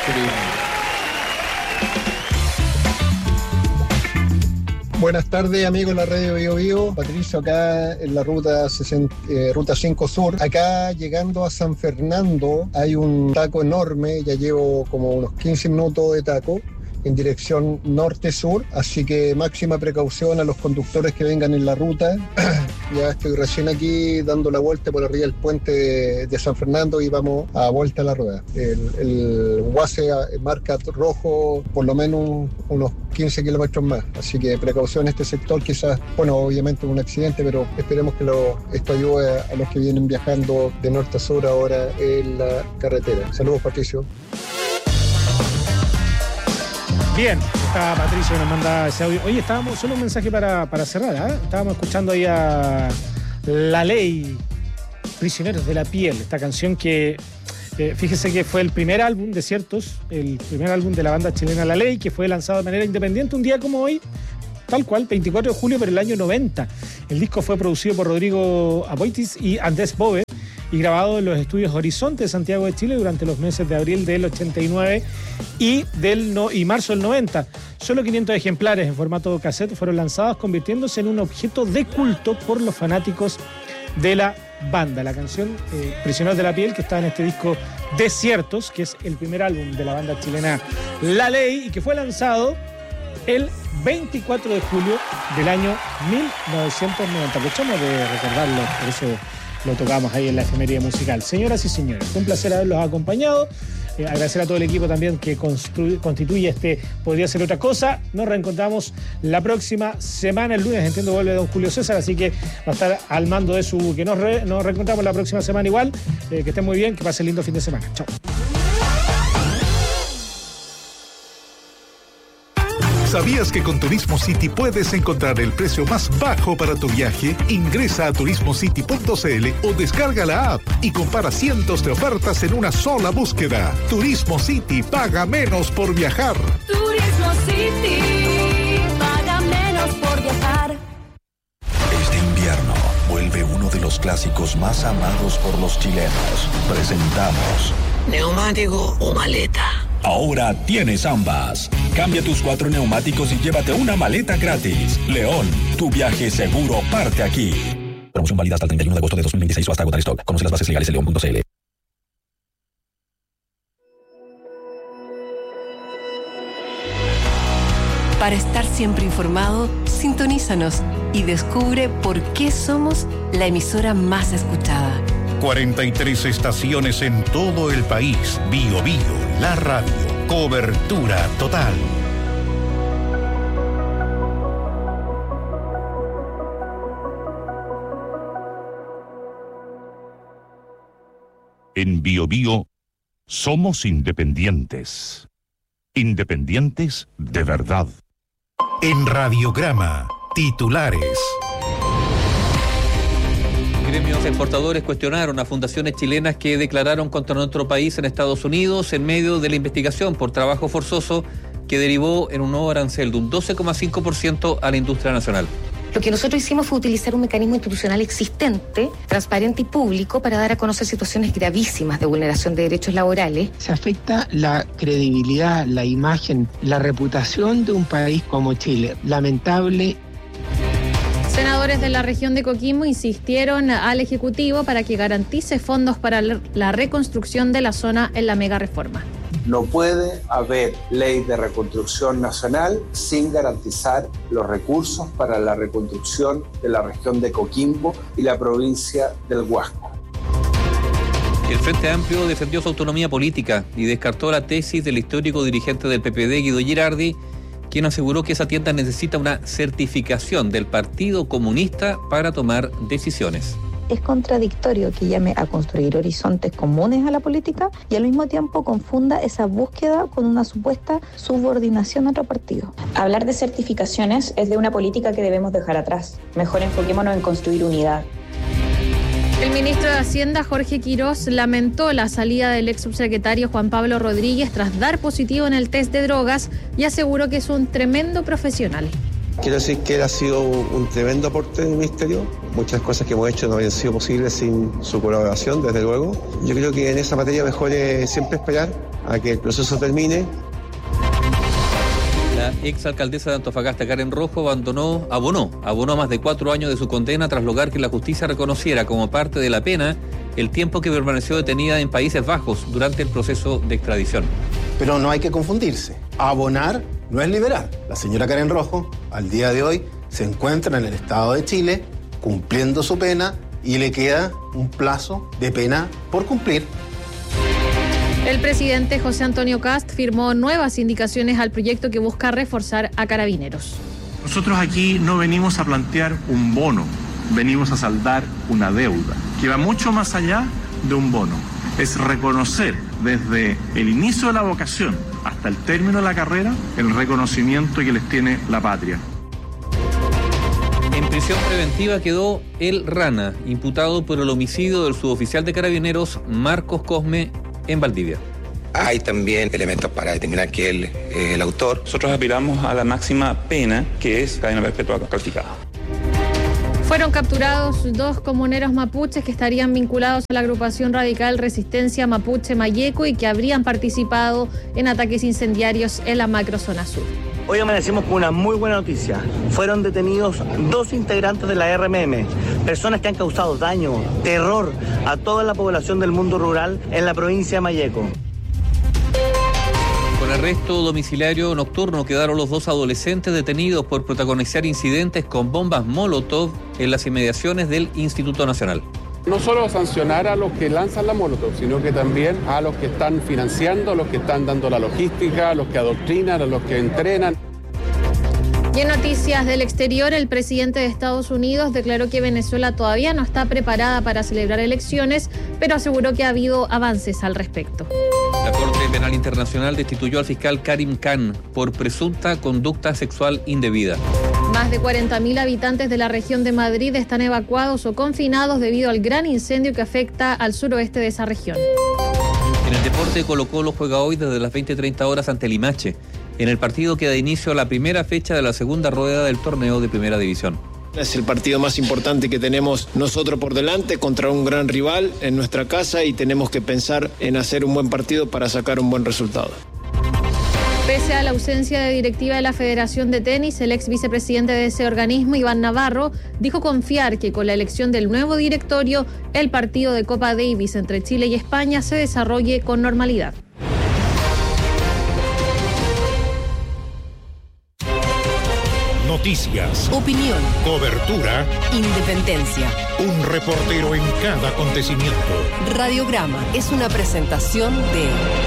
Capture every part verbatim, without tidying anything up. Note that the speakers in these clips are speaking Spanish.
Buenas tardes, amigos de la radio Bio Bio. Patricio acá en la ruta, sesenta, eh, ruta cinco Sur. Acá llegando a San Fernando hay un taco enorme, ya llevo como unos quince minutos de taco en dirección norte-sur, así que máxima precaución a los conductores que vengan en la ruta. Ya estoy recién aquí dando la vuelta por arriba del puente de, de San Fernando y vamos a vuelta a la rueda. El, el Guase marca rojo por lo menos unos quince kilómetros más, así que precaución en este sector, quizás, bueno, obviamente un accidente, pero esperemos que lo, esto ayude a, a los que vienen viajando de norte a sur ahora en la carretera. Saludos, Patricio. Bien, está Patricio que nos manda ese audio. Oye, estábamos, solo un mensaje para, para cerrar, ¿eh? Estábamos escuchando ahí a La Ley, Prisioneros de la Piel, esta canción que, eh, fíjese que fue el primer álbum, Desiertos, el primer álbum de la banda chilena La Ley, que fue lanzado de manera independiente un día como hoy, tal cual, veinticuatro de julio, pero el año noventa. El disco fue producido por Rodrigo Aboitis y Andrés Bove, y grabado en los estudios Horizonte de Santiago de Chile durante los meses de abril del ochenta y nueve y, del no, y marzo del noventa. Solo quinientos ejemplares en formato cassette fueron lanzados, convirtiéndose en un objeto de culto por los fanáticos de la banda. La canción eh, Prisioneros de la Piel, que está en este disco Desiertos, que es el primer álbum de la banda chilena La Ley, y que fue lanzado el veinticuatro de julio del año mil novecientos noventa. Aprovechamos de recordarlo, por eso lo tocamos ahí en la efeméride musical. Señoras y señores, fue un placer haberlos acompañado. Eh, agradecer a todo el equipo también que construye, constituye este Podría Ser Otra Cosa. Nos reencontramos la próxima semana, el lunes, entiendo, vuelve don Julio César, así que va a estar al mando de su... que nos, re, nos reencontramos la próxima semana igual. Eh, que estén muy bien, que pasen lindo fin de semana. Chao. ¿Sabías que con Turismo City puedes encontrar el precio más bajo para tu viaje? Ingresa a turismo city punto c l o descarga la app y compara cientos de ofertas en una sola búsqueda. Turismo City, paga menos por viajar. Turismo City, paga menos por viajar. Este invierno vuelve uno de los clásicos más amados por los chilenos. Presentamos ¿neumático o maleta? Ahora tienes ambas. Cambia tus cuatro neumáticos y llévate una maleta gratis. León, tu viaje seguro parte aquí. Promoción válida hasta el treinta y uno de agosto de dos mil veintiséis o hasta agotar stock. Conoce las bases legales en león punto c l. Para estar siempre informado, sintonízanos y descubre por qué somos la emisora más escuchada. cuarenta y tres estaciones en todo el país. Bio Bio, la radio. Cobertura total. En Bio Bio somos independientes. Independientes de verdad. En Radiograma, titulares. Gremios exportadores cuestionaron a fundaciones chilenas que declararon contra nuestro país en Estados Unidos en medio de la investigación por trabajo forzoso que derivó en un nuevo arancel de un doce coma cinco por ciento a la industria nacional. Lo que nosotros hicimos fue utilizar un mecanismo institucional existente, transparente y público para dar a conocer situaciones gravísimas de vulneración de derechos laborales. Se afecta la credibilidad, la imagen, la reputación de un país como Chile. Lamentable. Senadores de la región de Coquimbo insistieron al Ejecutivo para que garantice fondos para la reconstrucción de la zona en la mega reforma. No puede haber ley de reconstrucción nacional sin garantizar los recursos para la reconstrucción de la región de Coquimbo y la provincia del Huasco. El Frente Amplio defendió su autonomía política y descartó la tesis del histórico dirigente del P P D, Guido Girardi, quien aseguró que esa tienda necesita una certificación del Partido Comunista para tomar decisiones. Es contradictorio que llame a construir horizontes comunes a la política y al mismo tiempo confunda esa búsqueda con una supuesta subordinación a otro partido. Hablar de certificaciones es de una política que debemos dejar atrás. Mejor enfoquémonos en construir unidad. El ministro de Hacienda, Jorge Quirós, lamentó la salida del ex subsecretario Juan Pablo Rodríguez tras dar positivo en el test de drogas y aseguró que es un tremendo profesional. Quiero decir que él ha sido un tremendo aporte del Ministerio. Muchas cosas que hemos hecho no habrían sido posibles sin su colaboración, desde luego. Yo creo que en esa materia mejor es siempre esperar a que el proceso termine. La exalcaldesa de Antofagasta, Karen Rojo, abandonó, abonó, abonó más de cuatro años de su condena tras lograr que la justicia reconociera como parte de la pena el tiempo que permaneció detenida en Países Bajos durante el proceso de extradición. Pero no hay que confundirse. Abonar no es liberar. La señora Karen Rojo, al día de hoy, se encuentra en el Estado de Chile cumpliendo su pena y le queda un plazo de pena por cumplir. El presidente José Antonio Kast firmó nuevas indicaciones al proyecto que busca reforzar a Carabineros. Nosotros aquí no venimos a plantear un bono, venimos a saldar una deuda que va mucho más allá de un bono. Es reconocer desde el inicio de la vocación hasta el término de la carrera el reconocimiento que les tiene la patria. En prisión preventiva quedó el Rana, imputado por el homicidio del suboficial de Carabineros Marcos Cosme en Valdivia. Hay también elementos para determinar que él es el autor. Nosotros apelamos a la máxima pena, que es cadena perpetua calificada. Fueron capturados dos comuneros mapuches que estarían vinculados a la agrupación radical Resistencia Mapuche Mayeco y que habrían participado en ataques incendiarios en la macrozona sur. Hoy amanecimos con una muy buena noticia. Fueron detenidos dos integrantes de la R M M, personas que han causado daño, terror a toda la población del mundo rural en la provincia de Mayeco. Con arresto domiciliario nocturno quedaron los dos adolescentes detenidos por protagonizar incidentes con bombas Molotov en las inmediaciones del Instituto Nacional. No solo sancionar a los que lanzan la Molotov, sino que también a los que están financiando, a los que están dando la logística, a los que adoctrinan, a los que entrenan. Y en noticias del exterior, el presidente de Estados Unidos declaró que Venezuela todavía no está preparada para celebrar elecciones, pero aseguró que ha habido avances al respecto. La Corte Penal Internacional destituyó al fiscal Karim Khan por presunta conducta sexual indebida. Más de cuarenta mil habitantes de la región de Madrid están evacuados o confinados debido al gran incendio que afecta al suroeste de esa región. En el deporte, Colo-Colo juega hoy desde las veinte treinta horas ante Limache, en el partido que da inicio a la primera fecha de la segunda rueda del torneo de Primera División. Es el partido más importante que tenemos nosotros por delante contra un gran rival en nuestra casa y tenemos que pensar en hacer un buen partido para sacar un buen resultado. Pese a la ausencia de directiva de la Federación de Tenis, el ex vicepresidente de ese organismo, Iván Navarro, dijo confiar que con la elección del nuevo directorio, el partido de Copa Davis entre Chile y España se desarrolle con normalidad. Noticias, opinión, cobertura, independencia. Un reportero en cada acontecimiento. Radiograma es una presentación de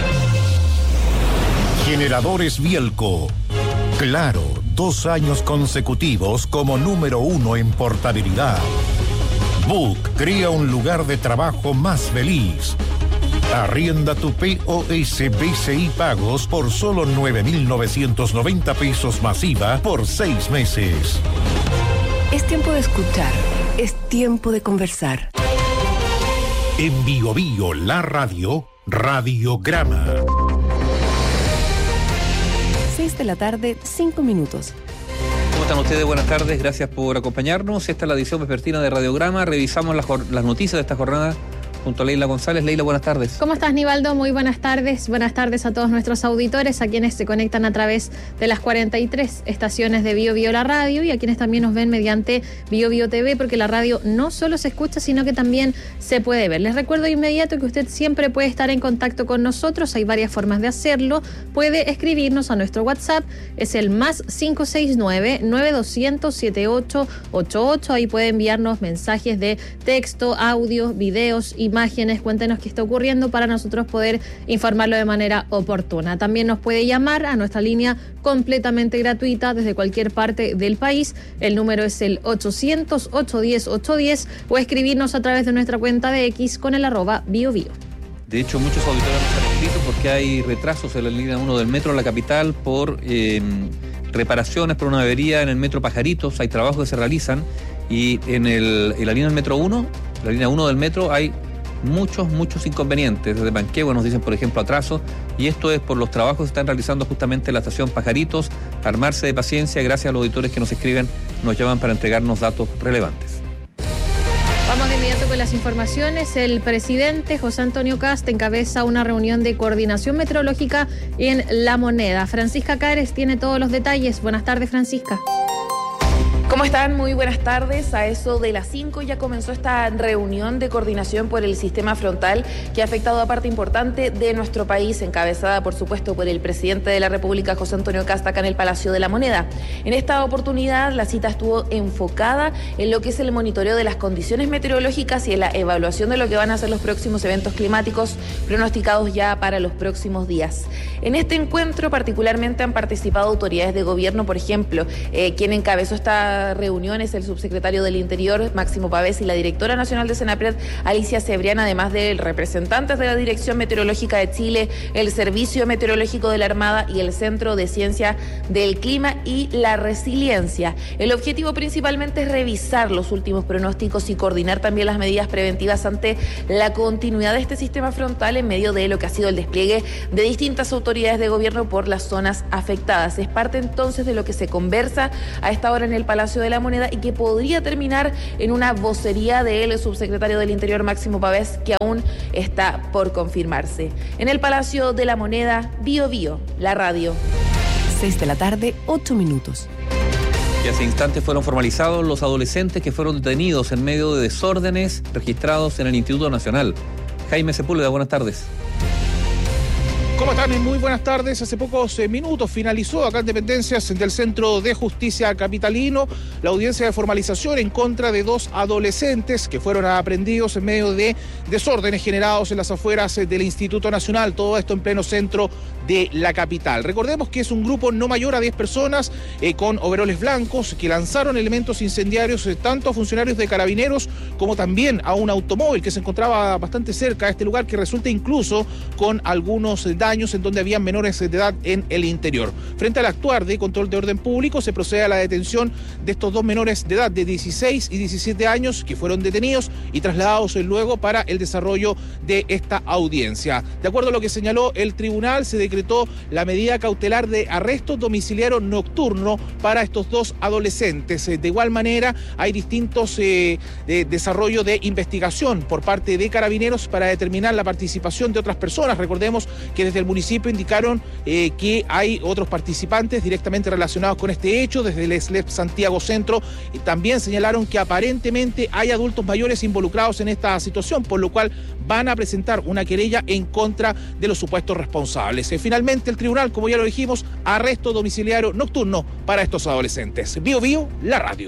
Generadores Bielco. Claro, dos años consecutivos como número uno en portabilidad. Book crea un lugar de trabajo más feliz. Arrienda tu P O S B C I Pagos por solo nueve mil novecientos noventa pesos masiva por seis meses. Es tiempo de escuchar, es tiempo de conversar. En Bio Bio, la radio, Radiograma. seis de la tarde, cinco minutos. ¿Cómo están ustedes? Buenas tardes, gracias por acompañarnos. Esta es la edición vespertina de Radiograma. Revisamos las, las noticias de esta jornada junto a Leila González. Leila, buenas tardes. ¿Cómo estás, Nivaldo? Muy buenas tardes. Buenas tardes a todos nuestros auditores, a quienes se conectan a través de las cuarenta y tres estaciones de Bio Bio la radio y a quienes también nos ven mediante Bio Bio T V, porque la radio no solo se escucha, sino que también se puede ver. Les recuerdo de inmediato que usted siempre puede estar en contacto con nosotros. Hay varias formas de hacerlo. Puede escribirnos a nuestro WhatsApp. Es el más cinco seis nueve, nueve dos cero cero, siete ocho ocho ocho. Ahí puede enviarnos mensajes de texto, audio, videos, imágenes. Cuéntenos qué está ocurriendo para nosotros poder informarlo de manera oportuna. También nos puede llamar a nuestra línea completamente gratuita desde cualquier parte del país. El número es el ochocientos, ochocientos diez, ochocientos diez o escribirnos a través de nuestra cuenta de X con el arroba biobio. De hecho, muchos auditores nos han escrito porque hay retrasos en la línea uno del metro a la capital por eh, reparaciones, por una avería en el metro Pajaritos. Hay trabajos que se realizan y en, el, en la línea del metro uno, la línea uno del metro, hay muchos, muchos inconvenientes. Desde Manquehue nos dicen, por ejemplo, atraso, y esto es por los trabajos que están realizando justamente en la estación Pajaritos. Armarse de paciencia, gracias a los auditores que nos escriben, nos llaman para entregarnos datos relevantes. Vamos de inmediato con las informaciones. El presidente José Antonio Kast encabeza una reunión de coordinación meteorológica en La Moneda. Francisca Cares tiene todos los detalles. Buenas tardes, Francisca. ¿Cómo están? Muy buenas tardes. A eso de las cinco ya comenzó esta reunión de coordinación por el sistema frontal que ha afectado a parte importante de nuestro país, encabezada por supuesto por el presidente de la República, José Antonio Kast, acá en el Palacio de la Moneda. En esta oportunidad la cita estuvo enfocada en lo que es el monitoreo de las condiciones meteorológicas y en la evaluación de lo que van a ser los próximos eventos climáticos pronosticados ya para los próximos días. En este encuentro particularmente han participado autoridades de gobierno, por ejemplo, eh, quien encabezó esta reunión es el subsecretario del Interior, Máximo Pavés, y la directora nacional de Senapred, Alicia Cebrián, además de representantes de la Dirección Meteorológica de Chile, el Servicio Meteorológico de la Armada y el Centro de Ciencia del Clima y la Resiliencia. El objetivo principalmente es revisar los últimos pronósticos y coordinar también las medidas preventivas ante la continuidad de este sistema frontal en medio de lo que ha sido el despliegue de distintas autoridades de gobierno por las zonas afectadas. Es parte entonces de lo que se conversa a esta hora en el Palacio de la Moneda y que podría terminar en una vocería del subsecretario del Interior, Máximo Pavés, que aún está por confirmarse. En el Palacio de la Moneda, Bio Bio, la radio. Seis de la tarde, ocho minutos. Y hace instantes fueron formalizados los adolescentes que fueron detenidos en medio de desórdenes registrados en el Instituto Nacional. Jaime Sepúlveda, buenas tardes. ¿Cómo están? Muy buenas tardes. Hace pocos eh, minutos finalizó acá en Dependencias del Centro de Justicia Capitalino la audiencia de formalización en contra de dos adolescentes que fueron aprehendidos en medio de desórdenes generados en las afueras eh, del Instituto Nacional, todo esto en pleno centro de la capital. Recordemos que es un grupo no mayor a diez personas eh, con overoles blancos que lanzaron elementos incendiarios eh, tanto a funcionarios de Carabineros como también a un automóvil que se encontraba bastante cerca de este lugar, que resulta incluso con algunos eh, daños en donde habían menores de edad en el interior. Frente al actuar de control de orden público, se procede a la detención de estos dos menores de edad de dieciséis y diecisiete años que fueron detenidos y trasladados luego para el desarrollo de esta audiencia. De acuerdo a lo que señaló el tribunal, se decretó la medida cautelar de arresto domiciliario nocturno para estos dos adolescentes. De igual manera, hay distintos eh, de desarrollo de investigación por parte de Carabineros para determinar la participación de otras personas. Recordemos que desde el municipio indicaron eh, que hay otros participantes directamente relacionados con este hecho. Desde el S L E P Santiago Centro y también señalaron que aparentemente hay adultos mayores involucrados en esta situación, por lo cual van a presentar una querella en contra de los supuestos responsables. Eh, finalmente el tribunal, como ya lo dijimos, arresto domiciliario nocturno para estos adolescentes. Bio Bio, la radio.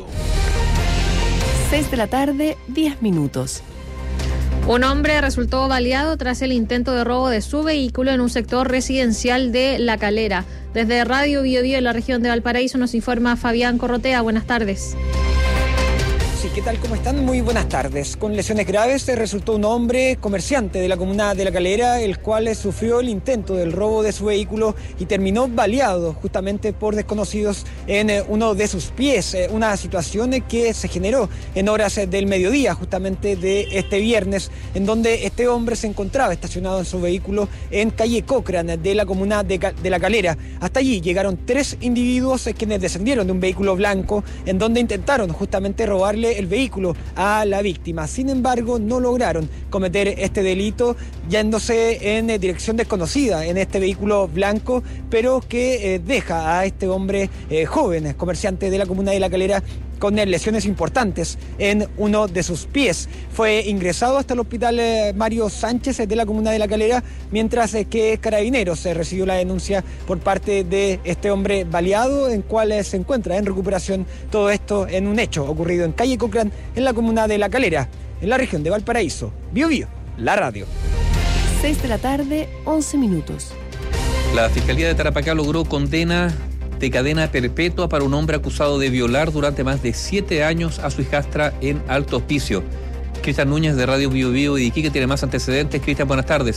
Seis de la tarde, diez minutos. Un hombre resultó baleado tras el intento de robo de su vehículo en un sector residencial de La Calera. Desde Radio Bio Bio en la región de Valparaíso nos informa Fabián Corrotea. Buenas tardes. Sí, ¿qué tal? ¿Cómo están? Muy buenas tardes. Con lesiones graves resultó un hombre comerciante de la comuna de La Calera, el cual sufrió el intento del robo de su vehículo y terminó baleado justamente por desconocidos en uno de sus pies. Una situación que se generó en horas del mediodía justamente de este viernes, en donde este hombre se encontraba estacionado en su vehículo en calle Cochrane de la comuna de, de La Calera. Hasta allí llegaron tres individuos quienes descendieron de un vehículo blanco en donde intentaron justamente robarle el vehículo a la víctima. Sin embargo, no lograron cometer este delito yéndose en dirección desconocida en este vehículo blanco, pero que eh, deja a este hombre eh, joven, comerciante de la comuna de La Calera, con lesiones importantes en uno de sus pies. Fue ingresado hasta el hospital eh, Mario Sánchez de la comuna de La Calera, mientras eh, que Carabineros eh, recibió la denuncia por parte de este hombre baleado, en cual eh, se encuentra en recuperación. Todo esto en un hecho ocurrido en calle Cochrane, en la comuna de La Calera, en la región de Valparaíso. Bio Bio, la radio. Seis de la tarde, once minutos. La Fiscalía de Tarapacá logró condena de cadena perpetua para un hombre acusado de violar durante más de siete años a su hijastra en Alto Hospicio. Cristian Núñez de Radio Bio Bio y de Iquique tiene más antecedentes. Cristian, buenas tardes.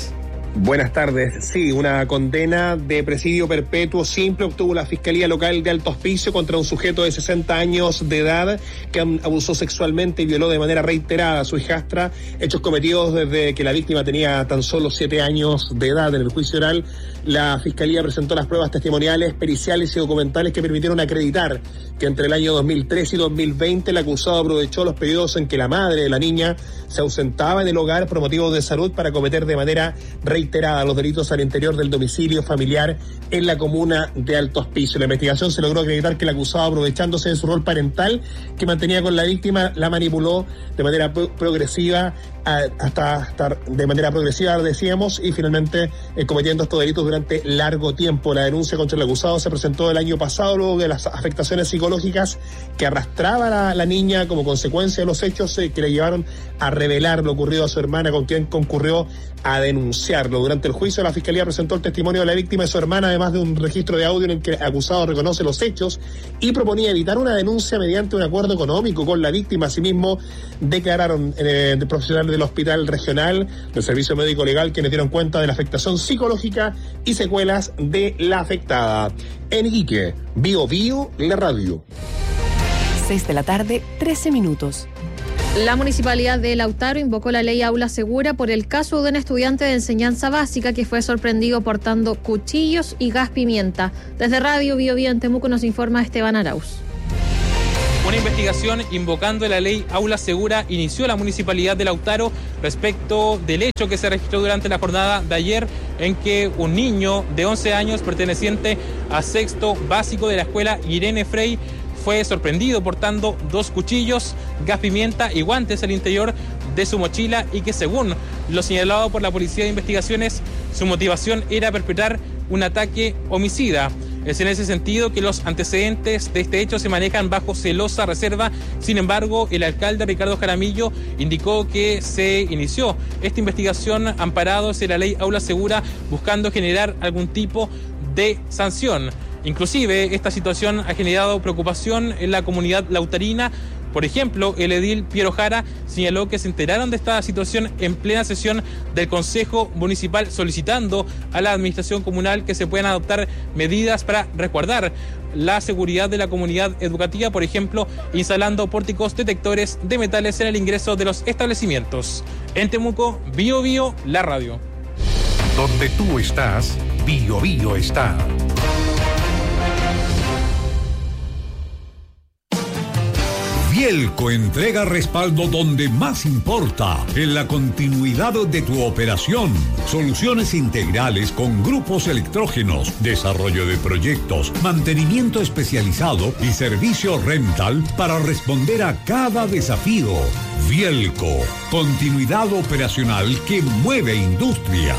Buenas tardes. Sí, una condena de presidio perpetuo simple obtuvo la Fiscalía Local de Alto Hospicio contra un sujeto de sesenta años de edad que abusó sexualmente y violó de manera reiterada a su hijastra, hechos cometidos desde que la víctima tenía tan solo siete años de edad. En el juicio oral, la Fiscalía presentó las pruebas testimoniales, periciales y documentales que permitieron acreditar que entre el año dos mil trece y dos mil veinte el acusado aprovechó los periodos en que la madre de la niña se ausentaba en el hogar por motivos de salud para cometer de manera reiterada los delitos al interior del domicilio familiar en la comuna de Alto Hospicio. La investigación se logró acreditar que el acusado, aprovechándose de su rol parental que mantenía con la víctima, la manipuló de manera pro- progresiva hasta, hasta de manera progresiva, decíamos, y finalmente eh, cometiendo estos delitos durante largo tiempo. La denuncia contra el acusado se presentó el año pasado luego de las afectaciones psicológicas que arrastraba a la, la niña como consecuencia de los hechos eh, que le llevaron a revelar lo ocurrido a su hermana, con quien concurrió a denunciarlo. Durante el juicio, la Fiscalía presentó el testimonio de la víctima y su hermana, además de un registro de audio en el que el acusado reconoce los hechos y proponía evitar una denuncia mediante un acuerdo económico con la víctima. Asimismo, declararon eh, de profesionales del Hospital Regional del Servicio Médico Legal quienes dieron cuenta de la afectación psicológica y secuelas de la afectada. En Iquique, Bio Bio, la radio. seis de la tarde, trece minutos. La Municipalidad de Lautaro invocó la ley Aula Segura por el caso de un estudiante de enseñanza básica que fue sorprendido portando cuchillos y gas pimienta. Desde Radio Bio Bio en Temuco nos informa Esteban Arauz. Una investigación invocando la ley Aula Segura inició la Municipalidad de Lautaro respecto del hecho que se registró durante la jornada de ayer en que un niño de once años perteneciente a sexto básico de la escuela Irene Frey fue sorprendido portando dos cuchillos, gas pimienta y guantes al interior de su mochila y que, según lo señalado por la Policía de Investigaciones, su motivación era perpetrar un ataque homicida. Es en ese sentido que los antecedentes de este hecho se manejan bajo celosa reserva. Sin embargo, el alcalde Ricardo Jaramillo indicó que se inició esta investigación amparados en la ley Aula Segura buscando generar algún tipo de sanción. Inclusive, esta situación ha generado preocupación en la comunidad lautarina. Por ejemplo, el edil Piero Jara señaló que se enteraron de esta situación en plena sesión del Consejo Municipal, solicitando a la administración comunal que se puedan adoptar medidas para resguardar la seguridad de la comunidad educativa, por ejemplo, instalando pórticos detectores de metales en el ingreso de los establecimientos. En Temuco, Bio Bio, la radio. Donde tú estás, Bio Bio está. Vielco entrega respaldo donde más importa, en la continuidad de tu operación. Soluciones integrales con grupos electrógenos, desarrollo de proyectos, mantenimiento especializado y servicio rental para responder a cada desafío. Vielco, continuidad operacional que mueve industrias.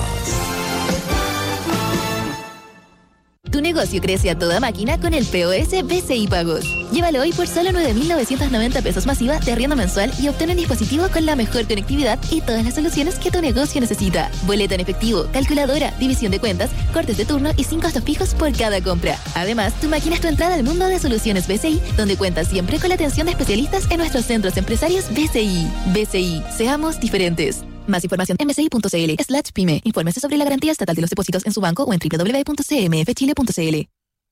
Tu negocio crece a toda máquina con el P O S B C I Pagos. Llévalo hoy por solo nueve mil novecientos noventa pesos masiva de arriendo mensual y obtén un dispositivo con la mejor conectividad y todas las soluciones que tu negocio necesita. Boleta en efectivo, calculadora, división de cuentas, cortes de turno y sin costos fijos por cada compra. Además, tu máquina es tu entrada al mundo de soluciones B C I, donde cuentas siempre con la atención de especialistas en nuestros centros empresarios B C I. B C I, seamos diferentes. Más información en bci.cl slash pyme. Infórmese sobre la garantía estatal de los depósitos en su banco o en doble u doble u doble u punto c m f chile punto c l.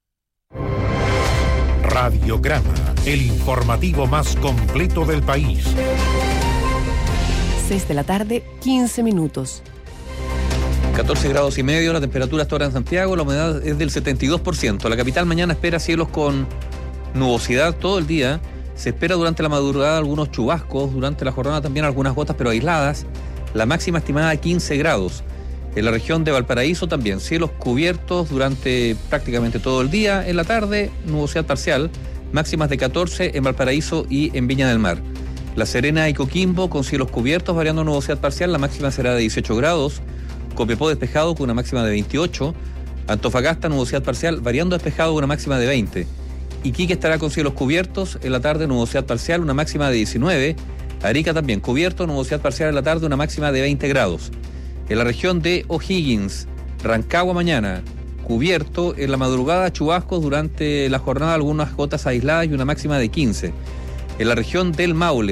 Radiograma, el informativo más completo del país. seis de la tarde, quince minutos. catorce grados y medio, la temperatura hasta ahora en Santiago, la humedad es del setenta y dos por ciento. La capital mañana espera cielos con nubosidad todo el día. Se espera durante la madrugada algunos chubascos, durante la jornada también algunas gotas, pero aisladas. La máxima estimada quince grados. En la región de Valparaíso también, cielos cubiertos durante prácticamente todo el día. En la tarde, nubosidad parcial, máximas de catorce en Valparaíso y en Viña del Mar. La Serena y Coquimbo con cielos cubiertos, variando nubosidad parcial, la máxima será de dieciocho grados. Copiapó despejado con una máxima de veintiocho. Antofagasta, nubosidad parcial, variando despejado con una máxima de veinte. Iquique estará con cielos cubiertos, en la tarde nubosidad parcial, una máxima de diecinueve. Arica también cubierto, nubosidad parcial en la tarde, una máxima de veinte grados. En la región de O'Higgins, Rancagua mañana, cubierto, en la madrugada chubascos, durante la jornada algunas gotas aisladas y una máxima de quince. En la región del Maule,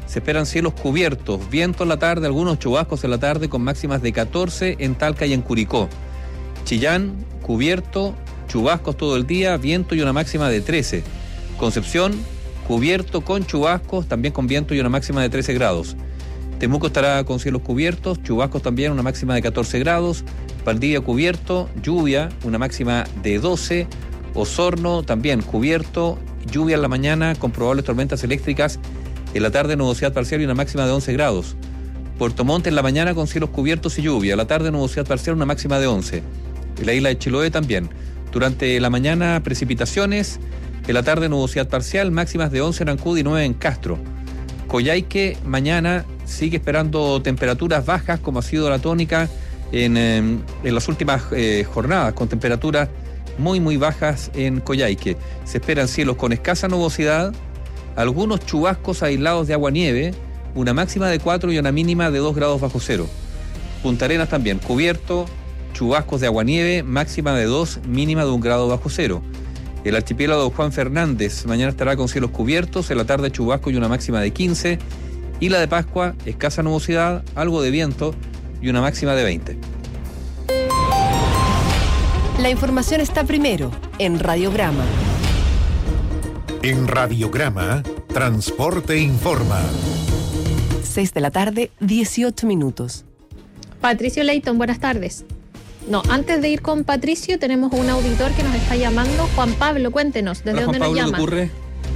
Se esperan cielos cubiertos, viento en la tarde, algunos chubascos en la tarde con máximas de catorce en Talca y en Curicó. Chillán, cubierto, chubascos todo el día, viento y una máxima de trece. Concepción, cubierto con chubascos, también con viento y una máxima de trece grados. Temuco estará con cielos cubiertos, chubascos también, una máxima de catorce grados. Valdivia cubierto, lluvia, una máxima de doce. Osorno también cubierto, lluvia en la mañana con probables tormentas eléctricas. En la tarde nubosidad parcial y una máxima de once grados. Puerto Montt en la mañana con cielos cubiertos y lluvia. En la tarde nubosidad parcial, una máxima de once. En la isla de Chiloé también. Durante la mañana precipitaciones. En la tarde nubosidad parcial, máximas de once en Ancud y nueve en Castro. Coyhaique mañana sigue esperando temperaturas bajas como ha sido la tónica en, en las últimas eh, jornadas, con temperaturas muy muy bajas en Coyhaique. Se esperan cielos con escasa nubosidad, algunos chubascos aislados de agua-nieve, una máxima de cuatro y una mínima de dos grados bajo cero. Punta Arenas también cubierto, chubascos de agua-nieve, máxima de dos, mínima de un grado bajo cero. El archipiélago de Juan Fernández mañana estará con cielos cubiertos, en la tarde chubasco y una máxima de quince. Isla de Pascua, escasa nubosidad, algo de viento y una máxima de veinte. La información está primero en Radiograma. En Radiograma, Transporte Informa. seis de la tarde, dieciocho minutos. Patricio Leighton, buenas tardes. No, antes de ir con Patricio, tenemos un auditor que nos está llamando. Juan Pablo, cuéntenos, ¿desde Hola, dónde Juan Pablo, nos llama? ¿qué ocurre?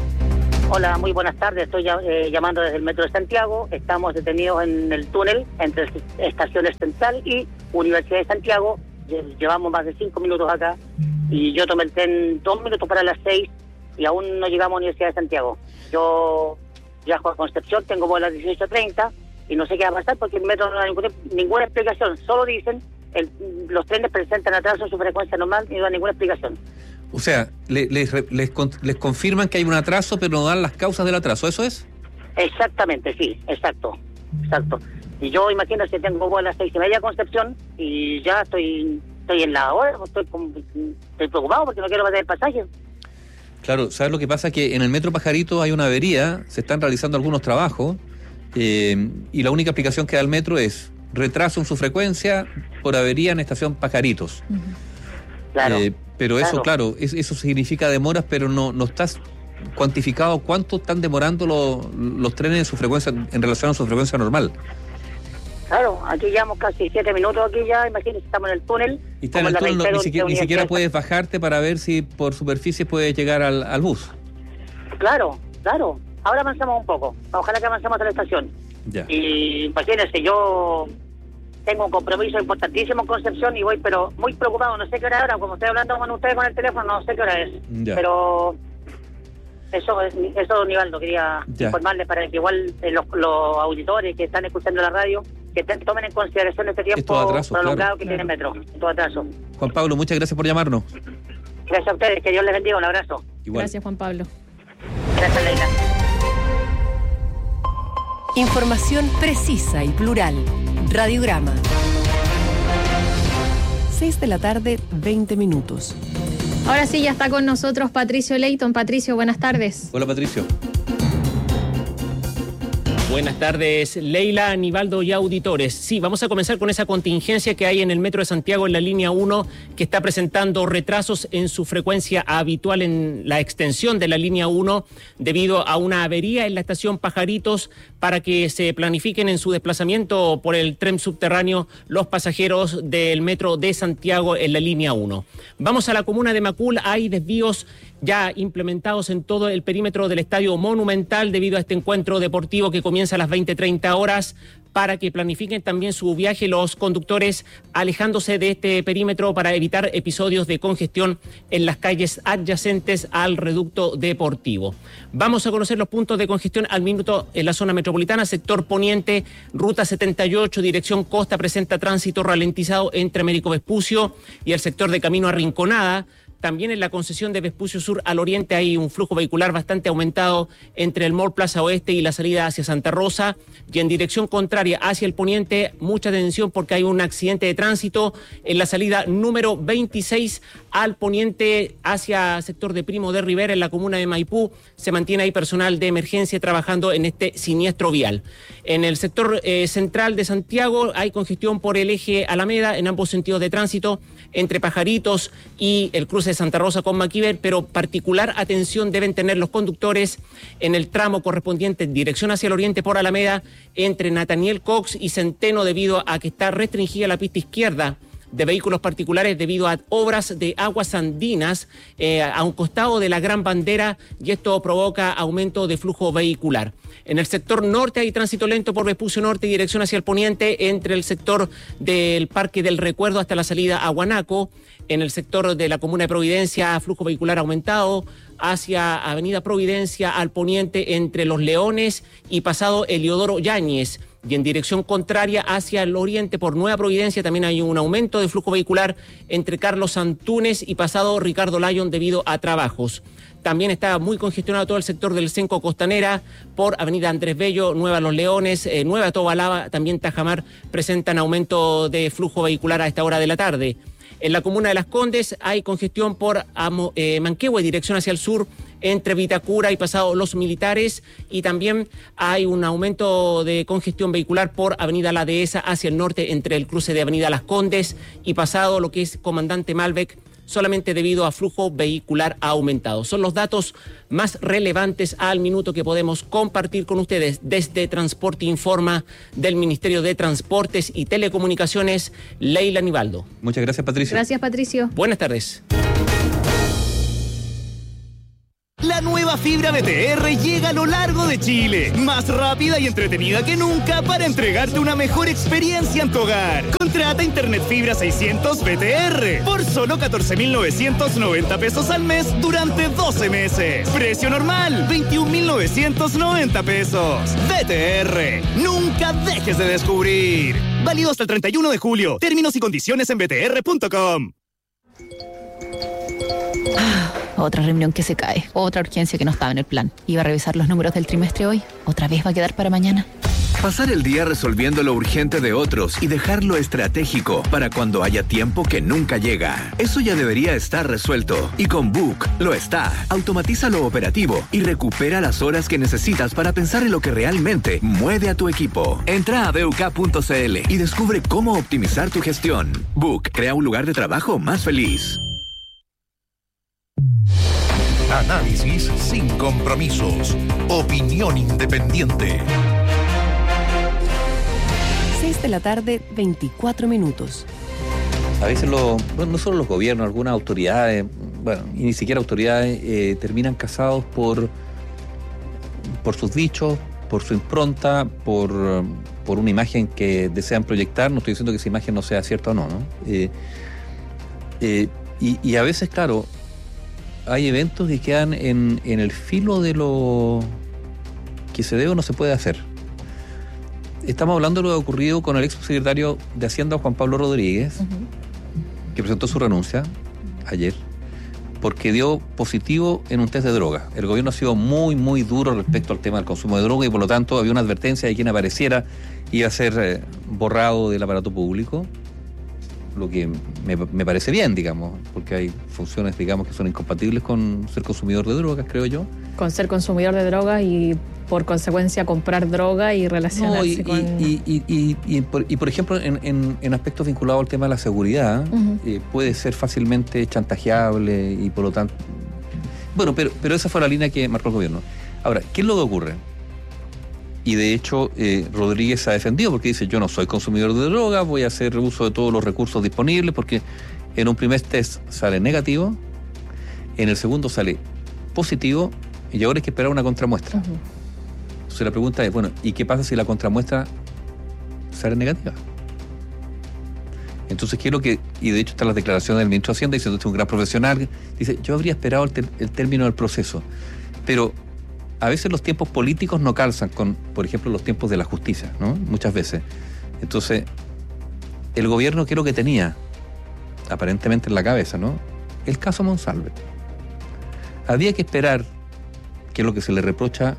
Hola, muy buenas tardes. Estoy eh, llamando desde el Metro de Santiago. Estamos detenidos en el túnel entre Estaciones Central y Universidad de Santiago. Llevamos más de cinco minutos acá y yo tomé el tren dos minutos para las seis y aún no llegamos a Universidad de Santiago. Yo viajo a Concepción, tengo vuelo a las dieciocho treinta y no sé qué va a pasar porque el metro no da ninguna, ninguna explicación. Solo dicen el, los trenes presentan atraso en su frecuencia normal y no dan ninguna explicación. O sea, le, les, les, les confirman que hay un atraso, pero no dan las causas del atraso, ¿eso es? Exactamente, sí, exacto, exacto. Y yo imagino que tengo vuelo a las seis y media a Concepción y ya estoy estoy en la hora, estoy, estoy preocupado porque no quiero perder el pasaje. Claro, ¿sabes lo que pasa? Que en el Metro Pajarito hay una avería, se están realizando algunos trabajos eh, y la única explicación que da el metro es retraso en su frecuencia por avería en estación Pajaritos. Uh-huh. Claro. Eh, pero eso, claro, claro, es, eso significa demoras, pero no, no estás cuantificado cuánto están demorando lo, los trenes en su frecuencia en relación a su frecuencia normal. Claro, aquí llevamos casi siete minutos aquí ya, imagínense, estamos en el túnel. Y está en el túnel, no, ni, siquiera, ni siquiera puedes bajarte para ver si por superficie puedes llegar al, al bus. Claro, claro. Ahora avanzamos un poco, ojalá que avancemos a la estación. Ya. Y imagínense, yo tengo un compromiso importantísimo en Concepción y voy, pero muy preocupado, no sé qué hora es ahora, como estoy hablando con ustedes con el teléfono, no sé qué hora es. Ya. Pero eso es eso, Nivaldo, quería ya. informarles para que igual eh, los, los auditores que están escuchando la radio, que te, tomen en consideración este tiempo atraso, prolongado claro, que claro. tiene el metro, todo atraso. Juan Pablo, muchas gracias por llamarnos. Gracias a ustedes, que Dios les bendiga, un abrazo. Igual. Gracias, Juan Pablo. Gracias, Leila. Información precisa y plural. Radiograma. seis de la tarde, veinte minutos. Ahora sí, ya está con nosotros Patricio Leighton. Patricio, buenas tardes. Hola, Patricio. Buenas tardes, Leila, Aníbaldo y auditores. Sí, vamos a comenzar con esa contingencia que hay en el Metro de Santiago en la línea uno, que está presentando retrasos en su frecuencia habitual en la extensión de la línea uno debido a una avería en la estación Pajaritos, para que se planifiquen en su desplazamiento por el tren subterráneo los pasajeros del Metro de Santiago en la línea uno. Vamos a la comuna de Macul, hay desvíos ya implementados en todo el perímetro del Estadio Monumental debido a este encuentro deportivo que comienza a las veinte treinta horas, para que planifiquen también su viaje los conductores alejándose de este perímetro para evitar episodios de congestión en las calles adyacentes al reducto deportivo. Vamos a conocer los puntos de congestión al minuto en la zona metropolitana, sector poniente, ruta setenta y ocho, dirección costa, presenta tránsito ralentizado entre Américo Vespucio y el sector de Camino a Rinconada. También en la concesión de Vespucio Sur al oriente hay un flujo vehicular bastante aumentado entre el Mall Plaza Oeste y la salida hacia Santa Rosa. Y en dirección contraria hacia el poniente, mucha atención porque hay un accidente de tránsito en la salida número veintiséis Al poniente, hacia sector de Primo de Rivera, en la comuna de Maipú, se mantiene ahí personal de emergencia trabajando en este siniestro vial. En el sector eh, central de Santiago hay congestión por el eje Alameda en ambos sentidos de tránsito, entre Pajaritos y el cruce de Santa Rosa con Maquiver, pero particular atención deben tener los conductores en el tramo correspondiente en dirección hacia el oriente por Alameda, entre Nathaniel Cox y Centeno, debido a que está restringida la pista izquierda de vehículos particulares debido a obras de aguas andinas eh, a un costado de la Gran Bandera, y esto provoca aumento de flujo vehicular. En el sector norte hay tránsito lento por Vespucio Norte, dirección hacia el poniente, entre el sector del Parque del Recuerdo hasta la salida a Guanaco. En el sector de la comuna de Providencia, flujo vehicular aumentado hacia Avenida Providencia al poniente, entre Los Leones y pasado Eliodoro Yáñez. Y en dirección contraria hacia el oriente por Nueva Providencia también hay un aumento de flujo vehicular entre Carlos Antúnez y pasado Ricardo Lyon debido a trabajos. También está muy congestionado todo el sector del Cenco Costanera por Avenida Andrés Bello, Nueva Los Leones, eh, Nueva Tobalaba, también Tajamar presentan aumento de flujo vehicular a esta hora de la tarde. En la comuna de Las Condes hay congestión por Amo, eh, Manquehue, dirección hacia el sur, entre Vitacura y pasado Los Militares, y también hay un aumento de congestión vehicular por Avenida La Dehesa hacia el norte, entre el cruce de Avenida Las Condes y pasado lo que es Comandante Malbec, solamente debido a flujo vehicular aumentado. Son los datos más relevantes al minuto que podemos compartir con ustedes desde Transporte Informa del Ministerio de Transportes y Telecomunicaciones. Leila Nivaldo. Muchas gracias, Patricio. Gracias, Patricio. Buenas tardes. La nueva fibra B T R llega a lo largo de Chile, más rápida y entretenida que nunca para entregarte una mejor experiencia en tu hogar. Contrata Internet Fibra seiscientos B T R por solo catorce mil novecientos noventa pesos al mes durante doce meses. Precio normal, veintiún mil novecientos noventa pesos. B T R, nunca dejes de descubrir. Válido hasta el treinta y uno de julio. Términos y condiciones en b t r punto com. Otra reunión que se cae, otra urgencia que no estaba en el plan. Iba a revisar los números del trimestre hoy, otra vez va a quedar para mañana. Pasar el día resolviendo lo urgente de otros y dejar lo estratégico para cuando haya tiempo que nunca llega. Eso ya debería estar resuelto. Y con Book lo está. Automatiza lo operativo y recupera las horas que necesitas para pensar en lo que realmente mueve a tu equipo. Entra a b u k punto c l y descubre cómo optimizar tu gestión. Book crea un lugar de trabajo más feliz. Análisis sin compromisos. Opinión independiente. seis de la tarde, veinticuatro minutos. A veces, lo, bueno, no solo los gobiernos, algunas autoridades, bueno, y ni siquiera autoridades, eh, terminan casados por, por sus dichos, por su impronta, por, por una imagen que desean proyectar. No estoy diciendo que esa imagen no sea cierta o no, ¿no? Eh, eh, y, y a veces, claro, hay eventos que quedan en, en el filo de lo que se debe o no se puede hacer. Estamos hablando de lo que ha ocurrido con el ex secretario de Hacienda, Juan Pablo Rodríguez, uh-huh. que presentó su renuncia ayer porque dio positivo en un test de droga. El gobierno ha sido muy, muy duro respecto al tema del consumo de droga y por lo tanto había una advertencia de quien apareciera iba a ser eh, borrado del aparato público. Lo que me, me parece bien, digamos, porque hay funciones, digamos, que son incompatibles con ser consumidor de drogas, creo yo. Con ser consumidor de drogas y, por consecuencia, comprar droga y relacionarse no, y, con... Y, y, y, y, y, por, y, por ejemplo, en, en, en aspectos vinculados al tema de la seguridad, uh-huh. eh, puede ser fácilmente chantajeable y, por lo tanto... Bueno, pero, pero esa fue la línea que marcó el gobierno. Ahora, ¿qué es lo que ocurre? Y de hecho, eh, Rodríguez se ha defendido porque dice, yo no soy consumidor de drogas, voy a hacer uso de todos los recursos disponibles, porque en un primer test sale negativo, en el segundo sale positivo, y ahora hay que esperar una contramuestra. Uh-huh. Entonces la pregunta es, bueno, ¿y qué pasa si la contramuestra sale negativa? Entonces, ¿qué es lo que...? Y de hecho están las declaraciones del ministro de Hacienda, diciendo que es un gran profesional, dice, yo habría esperado el, ter- el término del proceso, pero... A veces los tiempos políticos no calzan con, por ejemplo, los tiempos de la justicia, ¿no? Muchas veces. Entonces, el gobierno, ¿qué es lo que tenía? Aparentemente en la cabeza, ¿no? El caso Monsalve. Había que esperar, que es lo que se le reprocha,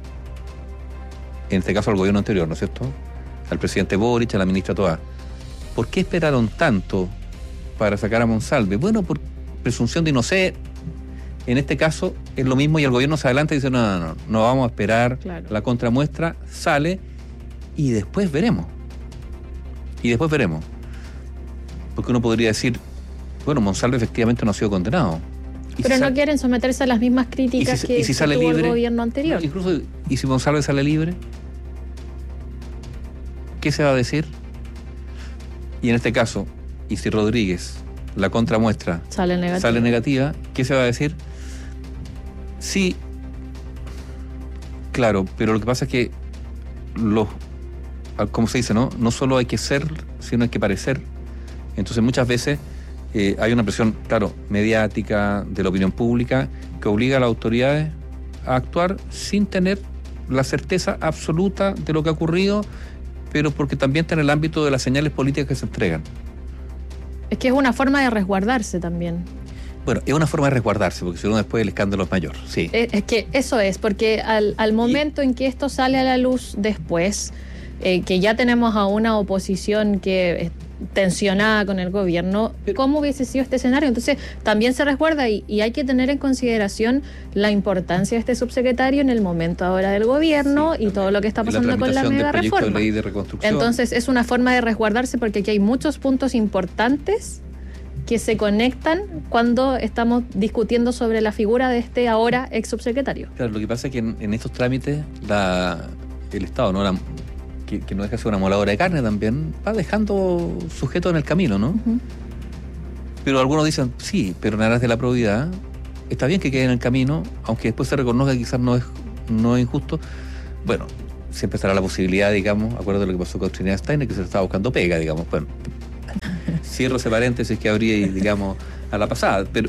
en este caso al gobierno anterior, ¿no es cierto? Al presidente Boric, a la ministra Toá. ¿Por qué esperaron tanto para sacar a Monsalve? Bueno, por, presunción de inocencia. En este caso es lo mismo y el gobierno se adelanta y dice, no, no, no, no vamos a esperar, claro. La contramuestra sale y después veremos. Y después veremos. Porque uno podría decir, bueno, Monsalve efectivamente no ha sido condenado. Pero si no sal... quieren someterse a las mismas críticas si, que, si que tuvo libre, el gobierno anterior. Incluso, ¿y si Monsalve sale libre? ¿Qué se va a decir? Y en este caso, y si Rodríguez, la contramuestra, sale negativa, sale negativa, ¿qué se va a decir? Sí, claro, pero lo que pasa es que los, como se dice, ¿no? No solo hay que ser, sino hay que parecer. Entonces muchas veces eh, hay una presión, claro, mediática, de la opinión pública, que obliga a las autoridades a actuar sin tener la certeza absoluta de lo que ha ocurrido, pero porque también está en el ámbito de las señales políticas que se entregan. Es que es una forma de resguardarse también. Bueno, es una forma de resguardarse, porque si no después el escándalo es mayor, sí. Es, es que eso es, porque al, al momento y... en que esto sale a la luz después, eh, que ya tenemos a una oposición que tensionada con el gobierno, ¿cómo hubiese sido este escenario? Entonces también se resguarda y, y hay que tener en consideración la importancia de este subsecretario en el momento ahora del gobierno, sí, y todo lo que está pasando la con la mega reforma. De ley de reconstrucción. Entonces es una forma de resguardarse porque aquí hay muchos puntos importantes que se conectan cuando estamos discutiendo sobre la figura de este ahora ex subsecretario. Claro, lo que pasa es que en, en estos trámites la, el Estado, ¿no? La, que, que no deja de ser una moladora de carne también, va dejando sujetos en el camino, ¿no? Uh-huh. Pero algunos dicen, sí, pero en aras de la probidad, está bien que quede en el camino, aunque después se reconozca que quizás no es, no es injusto. Bueno, siempre estará la posibilidad, digamos, acuerdo de lo que pasó con Trinidad Steiner, que se estaba buscando pega, digamos, bueno. Cierro ese paréntesis que habría, digamos, a la pasada. Pero,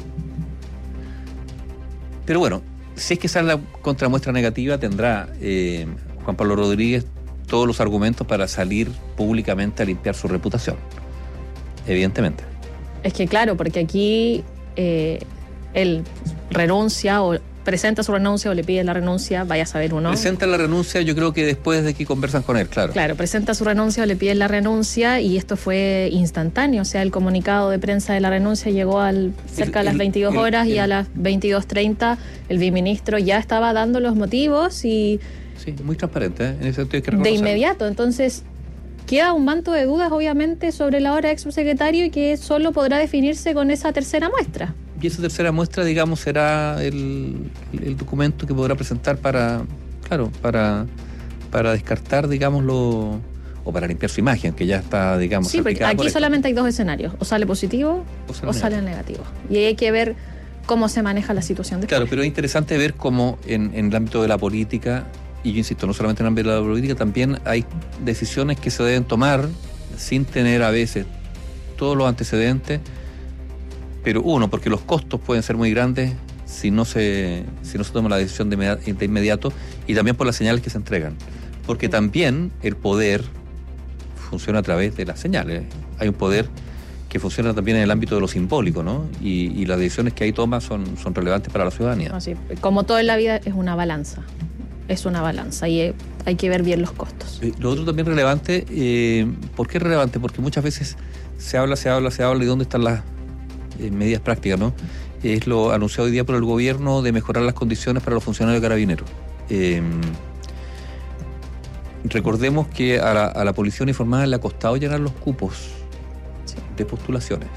pero bueno, si es que sale la contramuestra negativa, tendrá eh, Juan Pablo Rodríguez todos los argumentos para salir públicamente a limpiar su reputación. Evidentemente. Es que claro, porque aquí eh, él renuncia o presenta su renuncia o le pide la renuncia, vaya a saber uno. Presenta la renuncia, yo creo que después de que conversan con él, claro. Claro, presenta su renuncia o le pide la renuncia y esto fue instantáneo, o sea, el comunicado de prensa de la renuncia llegó al cerca el, de las veintidós el, horas el, y a las veintidós treinta el viceministro ya estaba dando los motivos y... Sí, muy transparente, ¿eh? En ese sentido hay que reconocerlo. De inmediato, entonces... Queda un manto de dudas, obviamente, sobre la ahora ex subsecretario y que solo podrá definirse con esa tercera muestra. Y esa tercera muestra, digamos, será el, el documento que podrá presentar para, claro, para, para descartar, digámoslo, o para limpiar su imagen, que ya está, digamos, sí, porque aquí solamente hay dos escenarios, o sale positivo o sale, o sale negativo. Y hay que ver cómo se maneja la situación después. Claro, pero es interesante ver cómo en, en el ámbito de la política, y yo insisto, no solamente en el ámbito de la política, también hay decisiones que se deben tomar sin tener a veces todos los antecedentes, pero uno, porque los costos pueden ser muy grandes si no se, si no se toma la decisión de, de inmediato, y también por las señales que se entregan, porque también el poder funciona a través de las señales. Hay un poder que funciona también en el ámbito de lo simbólico, ¿no? Y, y las decisiones que ahí toma son, son relevantes para la ciudadanía. Así, como todo en la vida es una balanza. Es una balanza y hay que ver bien los costos. Lo otro también relevante, eh, ¿por qué es relevante? Porque muchas veces se habla, se habla, se habla y dónde están las eh, medidas prácticas, ¿no? Es lo anunciado hoy día por el gobierno de mejorar las condiciones para los funcionarios de Carabineros. Eh, recordemos que a la, a la policía uniformada le ha costado llenar los cupos sí. de postulaciones.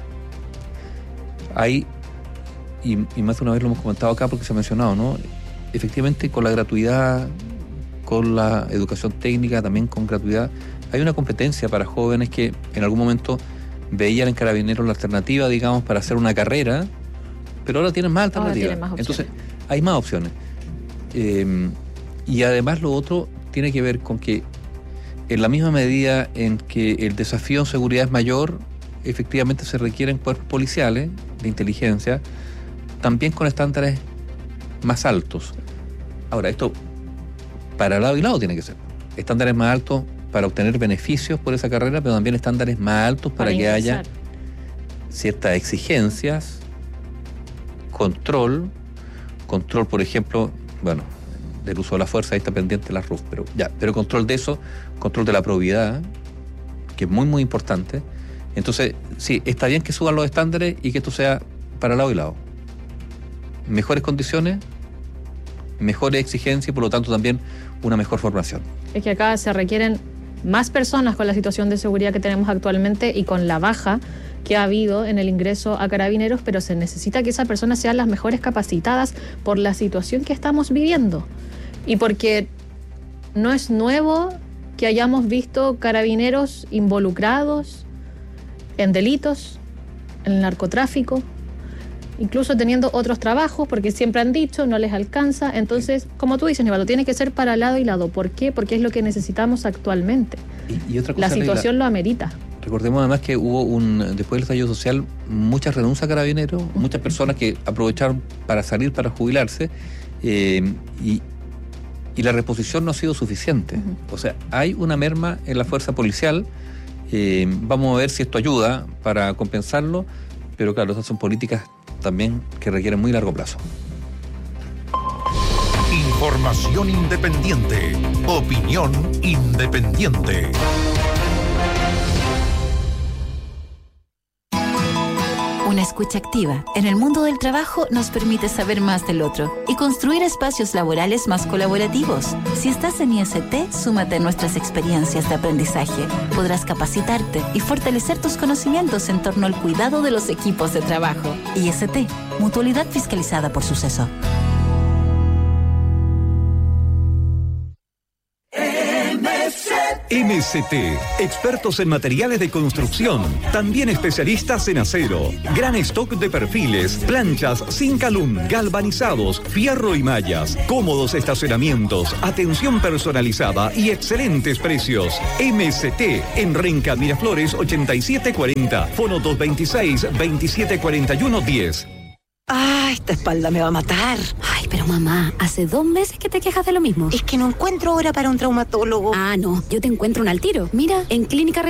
Hay, y, y más de una vez lo hemos comentado acá porque se ha mencionado, ¿no? Efectivamente, con la gratuidad, con la educación técnica, también con gratuidad, hay una competencia para jóvenes que en algún momento veían en Carabineros la alternativa, digamos, para hacer una carrera, pero ahora tienen más alternativas. Tienen más Entonces, hay más opciones. Eh, y además lo otro tiene que ver con que en la misma medida en que el desafío en seguridad es mayor, efectivamente se requieren cuerpos policiales de inteligencia, también con estándares más altos. Ahora, esto para lado y lado tiene que ser. Estándares más altos para obtener beneficios por esa carrera, pero también estándares más altos para, para que haya ciertas exigencias, control, control, por ejemplo, bueno, del uso de la fuerza, ahí está pendiente la R U F, pero ya, pero control de eso, control de la probidad, que es muy, muy importante. Entonces, sí, está bien que suban los estándares y que esto sea para lado y lado. Mejores condiciones, mejores exigencias y por lo tanto también una mejor formación. Es que acá se requieren más personas con la situación de seguridad que tenemos actualmente y con la baja que ha habido en el ingreso a Carabineros, pero se necesita que esas personas sean las mejores capacitadas por la situación que estamos viviendo. Y porque no es nuevo que hayamos visto Carabineros involucrados en delitos, en el narcotráfico, incluso teniendo otros trabajos, porque siempre han dicho, no les alcanza. Entonces, como tú dices, Nivaldo, tiene que ser para lado y lado. ¿Por qué? Porque es lo que necesitamos actualmente. Y, y otra cosa, la situación Leila, lo amerita. Recordemos además que hubo, un después del estallido social, muchas renuncias a Carabineros, muchas personas que aprovecharon para salir, para jubilarse, eh, y, y la reposición no ha sido suficiente. Uh-huh. O sea, hay una merma en la fuerza policial. Eh, vamos a ver si esto ayuda para compensarlo, pero claro, estas son políticas también que requieren muy largo plazo. Información independiente. Opinión independiente. Una escucha activa en el mundo del trabajo nos permite saber más del otro y construir espacios laborales más colaborativos. Si estás en I S T, súmate a nuestras experiencias de aprendizaje. Podrás capacitarte y fortalecer tus conocimientos en torno al cuidado de los equipos de trabajo. I S T, Mutualidad Fiscalizada por Suceso. M S T, expertos en materiales de construcción, también especialistas en acero, gran stock de perfiles, planchas, Zinc-Alum, galvanizados, fierro y mallas, cómodos estacionamientos, atención personalizada y excelentes precios. M S T, en Renca Miraflores ochenta y siete cuarenta, fono dos veintiséis, veintisiete cuarenta y uno diez. Ah, esta espalda me va a matar. Ay, pero mamá, hace dos meses que te quejas de lo mismo. Es que no encuentro hora para un traumatólogo. Ah, no, yo te encuentro un al tiro. Mira, en Clínica